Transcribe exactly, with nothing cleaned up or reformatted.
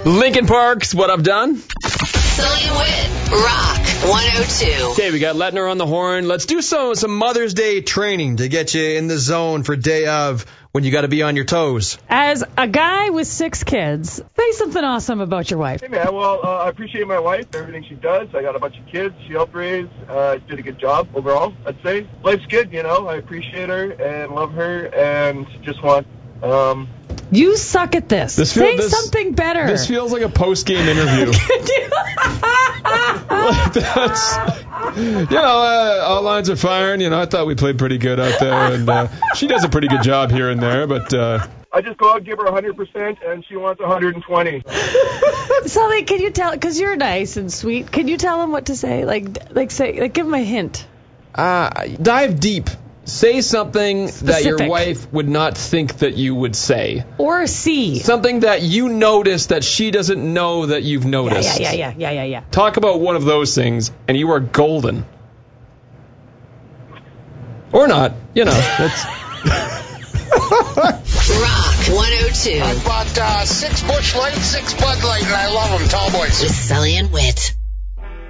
Linkin Park's What I've Done. Sully and Wit, Rock one oh two. Okay, we got Letner on the horn. Let's do some, some Mother's Day training to get you in the zone for day of when you got to be on your toes. As a guy with six kids, say something awesome about your wife. Hey, man. Well, uh, I appreciate my wife, everything she does. I got a bunch of kids she helped raise. Uh, did a good job overall, I'd say. Life's good, you know. I appreciate her and love her and just want... Um, You suck at this. This feel- Say this- something better. This feels like a post-game interview. That's, you know, uh, all lines are firing. You know, I thought we played pretty good out there, and uh, she does a pretty good job here and there, but... Uh, I just go out and give her one hundred percent, and she wants one hundred twenty. Sully, can you tell, because you're nice and sweet, can you tell him what to say? Like, like say, like, give him a hint. uh, dive deep. Say something that your Specific. wife would not think that you would say. Or a C. Something that you notice that she doesn't know that you've Yeah, noticed. yeah, yeah, yeah, yeah, yeah. Talk about one of those things, and you are golden. Or not. You know, that's... Rock one oh two. I bought uh, six Busch Light, six Bud Light, and I love them, tall boys. With Sully and Wit.